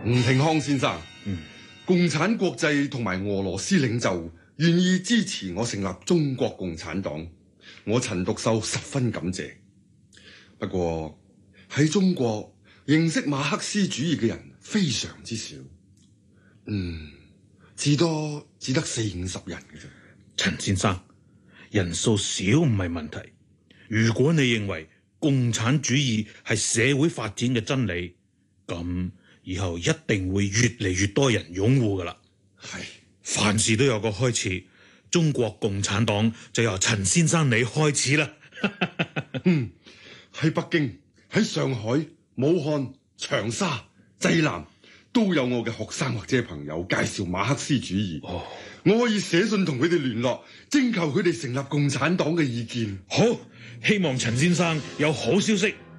吳廷康先生，共產國際同埋俄羅斯領袖願意支持我成立中國共產黨，我陳獨秀十分感謝。不過喺中國認識馬克思主義嘅人非常之少，至多只得40-50人嘅啫。 陳先生，人數少唔係問題。如果你認為共產主義係社會發展嘅真理，咁以後一定會越嚟越多人擁護噶啦。 係， 凡事都有個開始，中國共產黨就由陳先生你開始啦。 喺北京、喺上海、武漢、長沙、濟南都有我嘅學生或者朋友介紹馬克思主義。我可以寫信同佢哋聯絡，徵求佢哋成立共產黨嘅意見。 好，希望陳先生有好消息